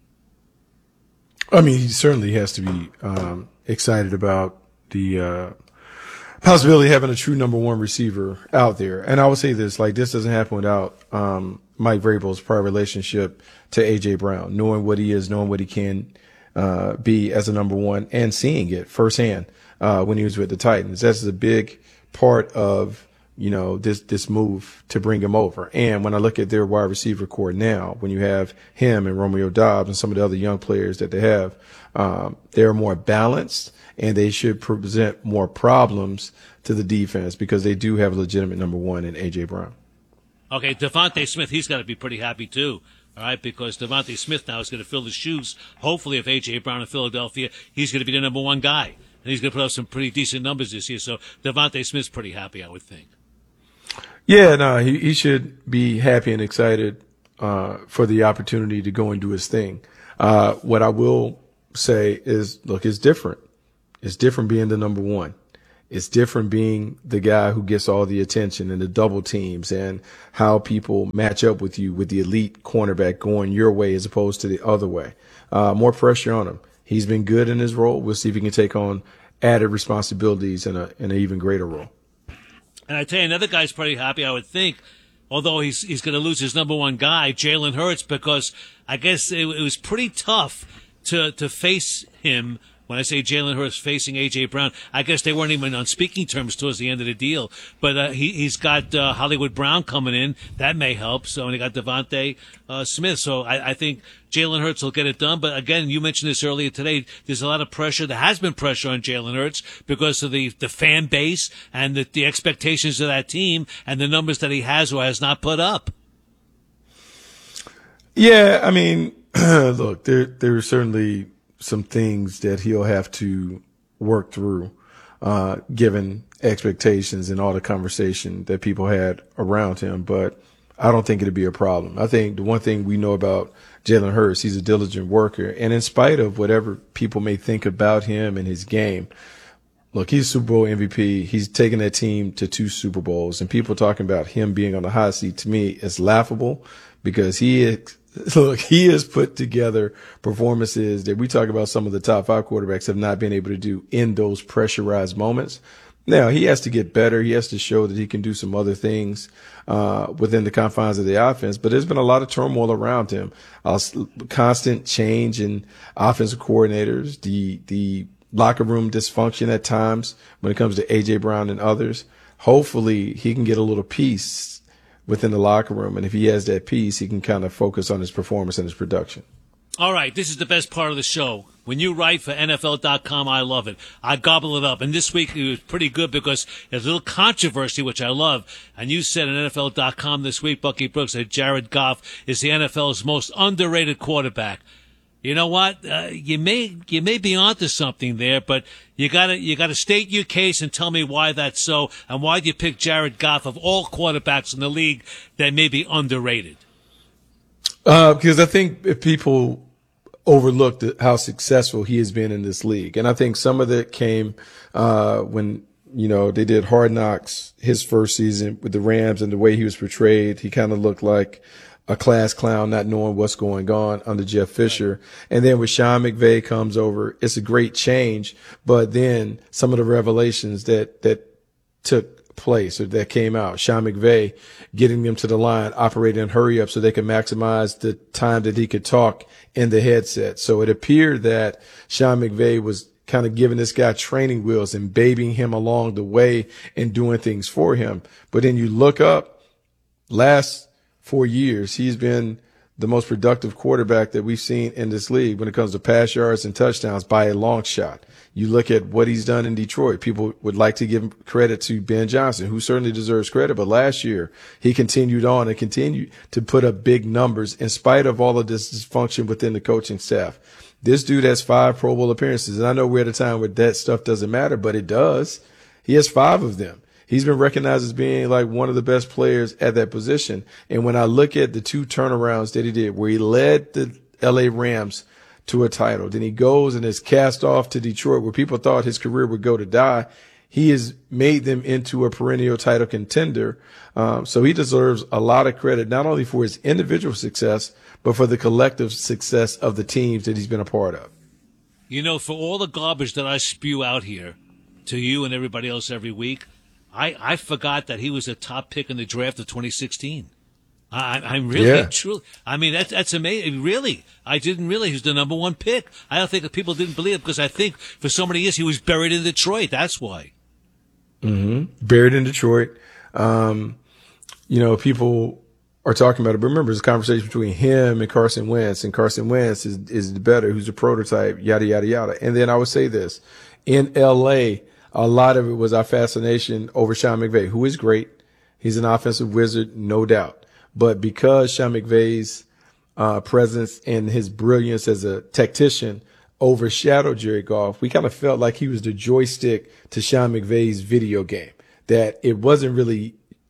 I mean, he certainly has to be excited about the possibility of having a true number one receiver out there. And I would say this, like, this doesn't happen without Mike Vrabel's prior relationship to A.J. Brown, knowing what he is, knowing what he can be as a number one, and seeing it firsthand when he was with the Titans. That's a big part of, you know, this move to bring him over. And when I look at their wide receiver core now, when you have him and Romeo Doubs and some of the other young players that they have, they're more balanced, and they should present more problems to the defense because they do have a legitimate number one in A.J. Brown. Okay, Devontae Smith, he's got to be pretty happy too, all right, because Devontae Smith now is going to fill the shoes, hopefully, of A.J. Brown in Philadelphia. He's going to be the number one guy, and he's going to put up some pretty decent numbers this year. So Devontae Smith's pretty happy, I would think. Yeah, no, he should be happy and excited for the opportunity to go and do his thing. What I will say is, look, it's different. It's different being the number one. It's different being the guy who gets all the attention and the double teams and how people match up with you with the elite cornerback going your way as opposed to the other way. More pressure on him. He's been good in his role. We'll see if he can take on added responsibilities in an even greater role. And I tell you, another guy's pretty happy, I would think, although he's going to lose his number one guy, Jalen Hurts, because I guess it was pretty tough to face him. When I say Jalen Hurts facing A.J. Brown, I guess they weren't even on speaking terms towards the end of the deal. But he's got Hollywood Brown coming in. That may help. So, and he got Devontae Smith. So I think Jalen Hurts will get it done. But again, you mentioned this earlier today. There's a lot of pressure. There has been pressure on Jalen Hurts because of the fan base and the expectations of that team and the numbers that he has or has not put up. Yeah, I mean, look, there are certainly some things that he'll have to work through, given expectations and all the conversation that people had around him. But I don't think it'd be a problem. I think the one thing we know about Jalen Hurts, he's a diligent worker. And in spite of whatever people may think about him and his game, look, he's Super Bowl MVP. He's taken that team to 2 Super Bowls. And people talking about him being on the hot seat, to me, is laughable because he has put together performances that we talk about some of the top 5 quarterbacks have not been able to do in those pressurized moments. Now, he has to get better. He has to show that he can do some other things within the confines of the offense. But there's been a lot of turmoil around him, constant change in offensive coordinators, the locker room dysfunction at times when it comes to A.J. Brown and others. Hopefully, he can get a little peace within the locker room. And if he has that peace, he can kind of focus on his performance and his production. All right, this is the best part of the show. When you write for NFL.com, I love it. I gobble it up. And this week it was pretty good because there's a little controversy, which I love. And you said on NFL.com this week, Bucky Brooks, that Jared Goff is the NFL's most underrated quarterback. You know what? You may be onto something there, but you gotta state your case and tell me why that's so, and why do you pick Jared Goff of all quarterbacks in the league that may be underrated? Because I think if people overlooked how successful he has been in this league, and I think some of that came when they did Hard Knocks his first season with the Rams and the way he was portrayed. He kind of looked like a class clown, not knowing what's going on under Jeff Fisher. And then when Sean McVay comes over, it's a great change. But then some of the revelations that took place or that came out, Sean McVay getting them to the line, operating in hurry up so they could maximize the time that he could talk in the headset. So it appeared that Sean McVay was kind of giving this guy training wheels and babying him along the way and doing things for him. But then you look up, last 4 years, he's been the most productive quarterback that we've seen in this league when it comes to pass yards and touchdowns by a long shot. You look at what he's done in Detroit. People would like to give credit to Ben Johnson, who certainly deserves credit. But last year, he continued on and continued to put up big numbers in spite of all of this dysfunction within the coaching staff. This dude has 5 Pro Bowl appearances. And I know we're at a time where that stuff doesn't matter, but it does. He has 5 of them. He's been recognized as being like one of the best players at that position. And when I look at the 2 turnarounds that he did, where he led the LA Rams to a title, then he goes and is cast off to Detroit, where people thought his career would go to die. He has made them into a perennial title contender. So he deserves a lot of credit, not only for his individual success, but for the collective success of the teams that he's been a part of. You know, for all the garbage that I spew out here to you and everybody else every week, I forgot that he was a top pick in the draft of 2016. I'm really, truly, I mean, that's amazing. Really, I didn't realize he was the number 1 pick. I don't think that people didn't believe it because I think for so many years he was buried in Detroit. That's why. Buried in Detroit. People are talking about it, but remember, it's a conversation between him and Carson Wentz, and Carson Wentz is the better, who's a prototype, yada, yada, yada. And then I would say this, in LA, a lot of it was our fascination over Sean McVay, who is great. He's an offensive wizard, no doubt. But because Sean McVay's presence and his brilliance as a tactician overshadowed Jared Goff, we kind of felt like he was the joystick to Sean McVay's video game, that it wasn't really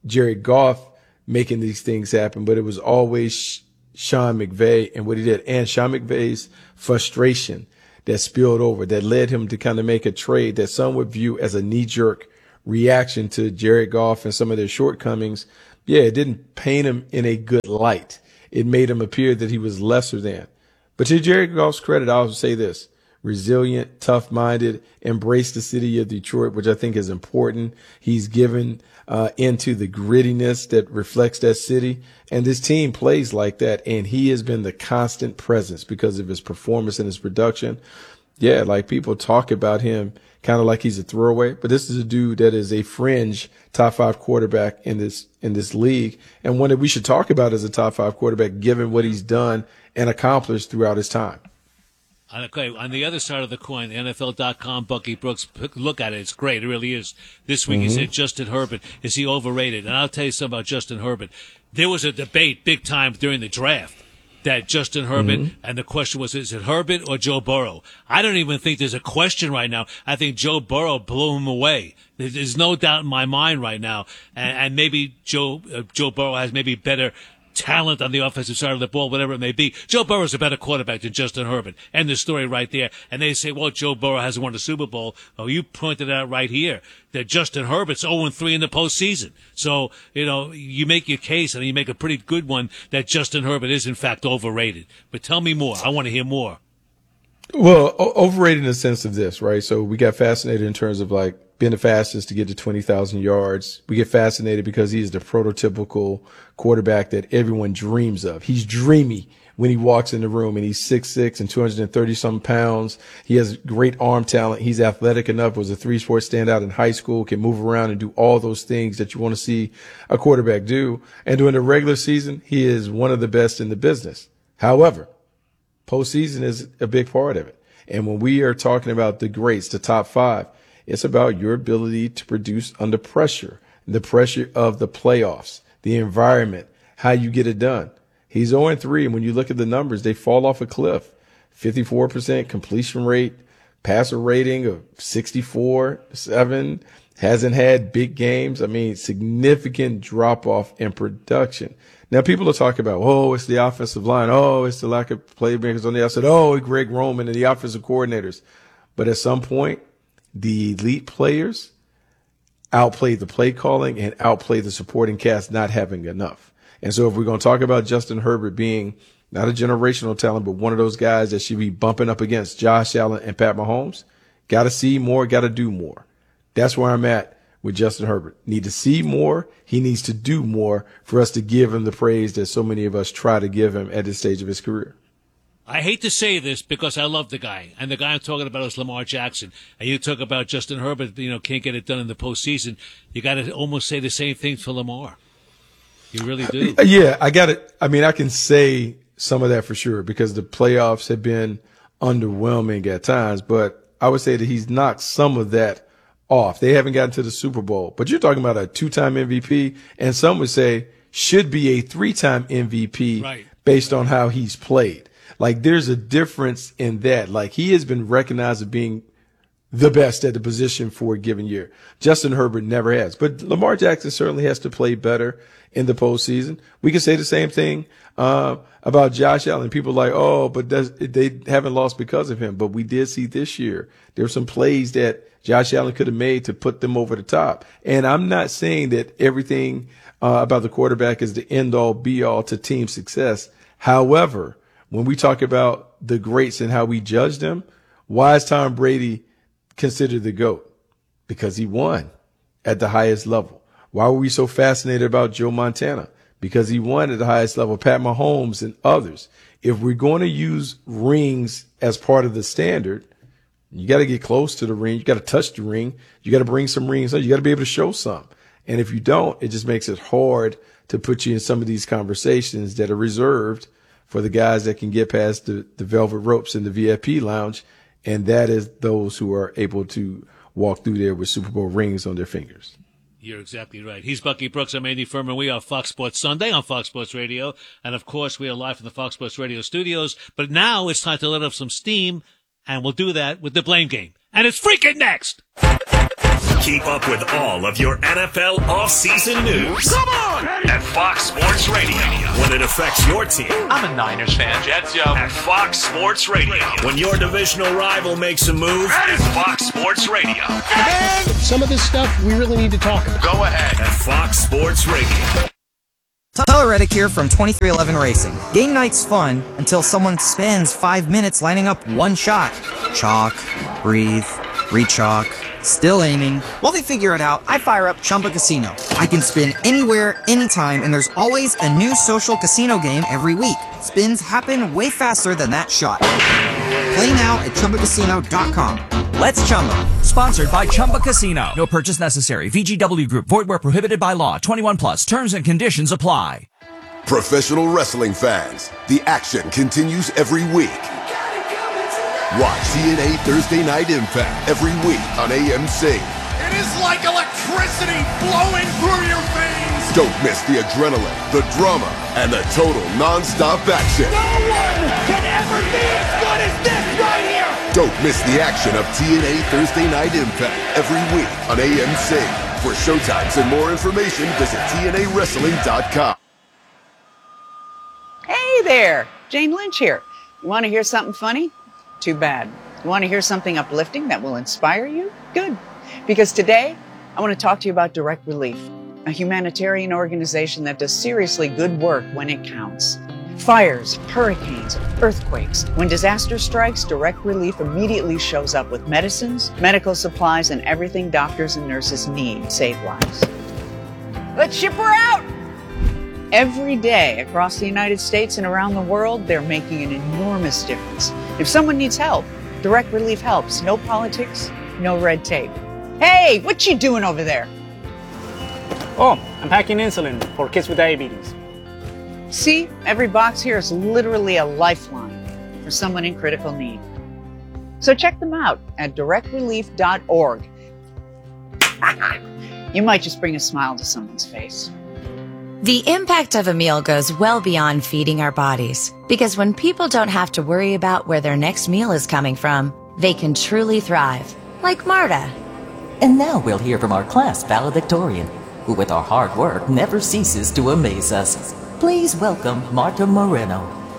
Jared Goff making these things happen, but it was always Sean McVay and what he did, and Sean McVay's frustration that spilled over, that led him to kind of make a trade that some would view as a knee-jerk reaction to Jared Goff and some of their shortcomings. Yeah, it didn't paint him in a good light. It made him appear that he was lesser than. But to Jared Goff's credit, I'll say this: resilient, tough-minded, embraced the city of Detroit, which I think is important. He's given into the grittiness that reflects that city. And this team plays like that. And he has been the constant presence because of his performance and his production. Yeah, like people talk about him kind of like he's a throwaway, but this is a dude that is a fringe top 5 quarterback in this league, and one that we should talk about as a top 5 quarterback given what he's done and accomplished throughout his time. Okay, on the other side of the coin, NFL.com, Bucky Brooks, look at it. It's great. It really is. This week he said Justin Herbert, is he overrated? And I'll tell you something about Justin Herbert. There was a debate big time during the draft that Justin Herbert, and the question was, is it Herbert or Joe Burrow? I don't even think there's a question right now. I think Joe Burrow blew him away. There's no doubt in my mind right now. And maybe Joe Burrow has maybe better talent on the offensive side of the ball, whatever it may be. Joe Burrow's a better quarterback than Justin Herbert. End the story right there. And they say, well, Joe Burrow hasn't won a Super Bowl. Oh, you pointed out right here that Justin Herbert's 0-3 in the postseason. So, you make your case, and you make a pretty good one, that Justin Herbert is, in fact, overrated. But tell me more. I want to hear more. Well, overrated in the sense of this, right? So we got fascinated in terms of like being the fastest to get to 20,000 yards. We get fascinated because he's the prototypical quarterback that everyone dreams of. He's dreamy when he walks in the room, and he's 6'6" and 230-some pounds. He has great arm talent. He's athletic enough, was a 3-sport standout in high school, can move around and do all those things that you want to see a quarterback do. And during the regular season, he is one of the best in the business. However, postseason is a big part of it. And when we are talking about the greats, the top 5, it's about your ability to produce under pressure, the pressure of the playoffs, the environment, how you get it done. He's 0-3, and when you look at the numbers, they fall off a cliff. 54% completion rate, passer rating of 64.7, hasn't had big games. I mean, significant drop-off in production. Now, people will talk about, oh, it's the offensive line. Oh, it's the lack of playmakers on the outside. Oh, Greg Roman and the offensive coordinators. But at some point, the elite players outplay the play calling and outplay the supporting cast not having enough. And so if we're going to talk about Justin Herbert being not a generational talent, but one of those guys that should be bumping up against Josh Allen and Pat Mahomes, got to see more, got to do more. That's where I'm at with Justin Herbert. Need to see more. He needs to do more for us to give him the praise that so many of us try to give him at this stage of his career. I hate to say this because I love the guy, and the guy I'm talking about is Lamar Jackson. And you talk about Justin Herbert, can't get it done in the postseason. You got to almost say the same thing for Lamar. You really do. Yeah, I got it. I mean, I can say some of that for sure because the playoffs have been underwhelming at times, but I would say that he's knocked some of that off. They haven't gotten to the Super Bowl, but you're talking about a 2-time MVP, and some would say should be a 3-time MVP based on how he's played. Like, there's a difference in that. Like, he has been recognized as being the best at the position for a given year. Justin Herbert never has. But Lamar Jackson certainly has to play better in the postseason. We can say the same thing about Josh Allen. People are like, oh, but they haven't lost because of him. But we did see this year there were some plays that Josh Allen could have made to put them over the top. And I'm not saying that everything about the quarterback is the end-all, be-all to team success. However, when we talk about the greats and how we judge them, why is Tom Brady considered the GOAT? Because he won at the highest level. Why were we so fascinated about Joe Montana? Because he won at the highest level. Pat Mahomes and others. If we're going to use rings as part of the standard, you got to get close to the ring. You got to touch the ring. You got to bring some rings. You got to be able to show some. And if you don't, it just makes it hard to put you in some of these conversations that are reserved for the guys that can get past the velvet ropes in the VIP lounge. And that is those who are able to walk through there with Super Bowl rings on their fingers. You're exactly right. He's Bucky Brooks. I'm Andy Furman. We are Fox Sports Sunday on Fox Sports Radio. And, of course, we are live from the Fox Sports Radio studios. But now it's time to let off some steam, and we'll do that with the Blame Game. And it's freaking next! Keep up with all of your NFL offseason news. Come on! At Fox Sports Radio. When it affects your team. I'm a Niners fan. Jets, yo. At Fox Sports Radio. When your divisional rival makes a move. At Fox Sports Radio. Man, some of this stuff we really need to talk about. Go ahead. At Fox Sports Radio. Tyler Reddick here from 23XI Racing. Game night's fun until someone spends 5 minutes lining up one shot. Chalk, breathe, re-chalk, still aiming. While they figure it out, I fire up Chumba Casino. I can spin anywhere, anytime, and there's always a new social casino game every week. Spins happen way faster than that shot. Play now at ChumbaCasino.com. Let's Chumba. Sponsored by Chumba Casino. No purchase necessary. VGW Group. Void where prohibited by law. 21 plus. Terms and conditions apply. Professional wrestling fans, the action continues every week. Watch TNA Thursday Night Impact every week on AMC. It is like electricity flowing through your veins. Don't miss the adrenaline, the drama, and the total non-stop action. No one can ever be as good as this right here. Don't miss the action of TNA Thursday Night Impact every week on AMC. For showtimes and more information, visit TNAWrestling.com. Hey there, Jane Lynch here. You want to hear something funny? Too bad. You want to hear something uplifting that will inspire you? Good. Because today, I want to talk to you about Direct Relief, a humanitarian organization that does seriously good work when it counts. Fires, hurricanes, earthquakes. When disaster strikes, Direct Relief immediately shows up with medicines, medical supplies, and everything doctors and nurses need to save lives. Let's ship her out! Every day across the United States and around the world, they're making an enormous difference. If someone needs help, Direct Relief helps. No politics, no red tape. Hey, what you doing over there? Oh, I'm packing insulin for kids with diabetes. See, every box here is literally a lifeline for someone in critical need. So check them out at directrelief.org. You might just bring a smile to someone's face. The impact of a meal goes well beyond feeding our bodies, because when people don't have to worry about where their next meal is coming from, they can truly thrive, like Marta. And now we'll hear from our class valedictorian, who with our hard work never ceases to amaze us. Please welcome Marta Moreno.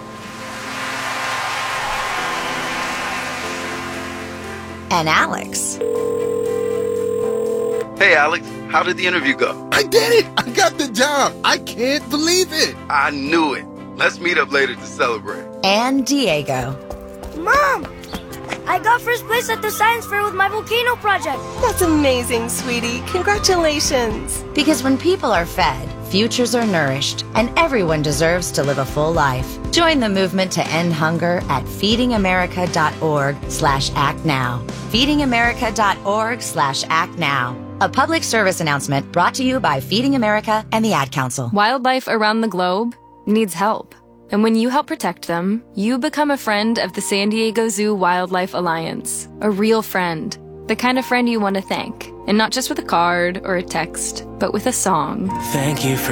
And Alex. Hey, Alex, how did the interview go? I did it! I got the job! I can't believe it! I knew it. Let's meet up later to celebrate. And Diego. Mom! I got first place at the science fair with my volcano project. That's amazing, sweetie. Congratulations. Because when people are fed, futures are nourished, and everyone deserves to live a full life. Join the movement to end hunger at feedingamerica.org/actnow. feedingamerica.org/actnow. A public service announcement brought to you by Feeding America and the Ad Council. Wildlife around the globe needs help. And when you help protect them, you become a friend of the San Diego Zoo Wildlife Alliance. A real friend. The kind of friend you want to thank. And not just with a card or a text, but with a song. Thank you for